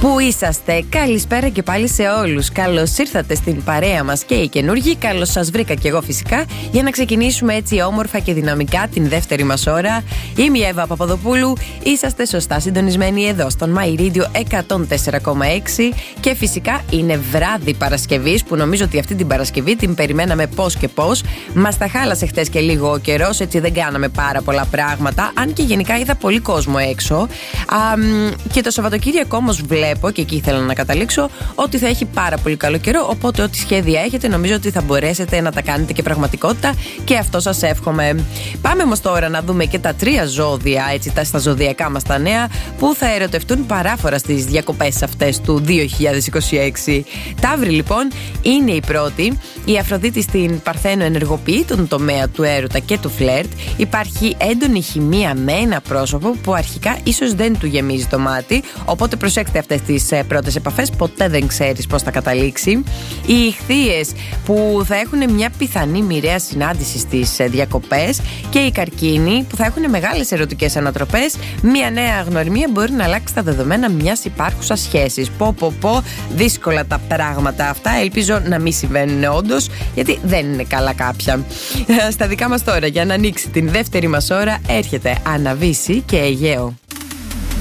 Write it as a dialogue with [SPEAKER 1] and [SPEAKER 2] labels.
[SPEAKER 1] Πού είσαστε, καλησπέρα και πάλι σε όλους. Καλώς ήρθατε στην παρέα μας και οι καινούργοι. Καλώς σας βρήκα κι εγώ φυσικά, για να ξεκινήσουμε έτσι όμορφα και δυναμικά την δεύτερη μας ώρα. Είμαι η Εύα Παπαδοπούλου. Είσαστε σωστά συντονισμένοι εδώ στον My Radio 104,6 και φυσικά είναι βράδυ Παρασκευής, που νομίζω ότι αυτή την Παρασκευή την περιμέναμε πώς και πώς. Μας τα χάλασε χτες και λίγο ο καιρός, έτσι δεν κάναμε πάρα πολλά πράγματα. Αν και γενικά είδα πολύ κόσμο έξω. Και το Σαββατοκύριακο όμως βλέπω, και εκεί ήθελα να καταλήξω, ότι θα έχει πάρα πολύ καλό καιρό. Οπότε, ό,τι σχέδια έχετε, νομίζω ότι θα μπορέσετε να τα κάνετε και πραγματικότητα, και αυτό σας εύχομαι. Πάμε όμως τώρα να δούμε και τα τρία ζώδια, έτσι, στα ζωδιακά μας τα νέα, που θα ερωτευτούν παράφορα στις διακοπές αυτές του 2026. Ταύροι, λοιπόν, είναι η πρώτη. Η Αφροδίτη στην Παρθένο ενεργοποιεί τον τομέα του έρωτα και του φλερτ. Υπάρχει έντονη χημεία με ένα πρόσωπο που αρχικά ίσως δεν του γεμίζει το μάτι. Οπότε προσέξτε αυτές τις πρώτες επαφές, ποτέ δεν ξέρεις πώς θα καταλήξει. Οι Ιχθύες, που θα έχουν μια πιθανή μοιραία συνάντηση στις διακοπές. Και οι Καρκίνοι, που θα έχουν μεγάλες ερωτικές ανατροπές. Μια νέα γνωριμία μπορεί να αλλάξει τα δεδομένα μιας υπάρχουσας σχέσης. Δύσκολα τα πράγματα αυτά. Ελπίζω να μην συμβαίνουν όντως, γιατί δεν είναι καλά κάποια. Στα δικά μας τώρα, για να ανοίξει την δεύτερη μας ώρα, έρχεται Αναβίση και Αιγαίο.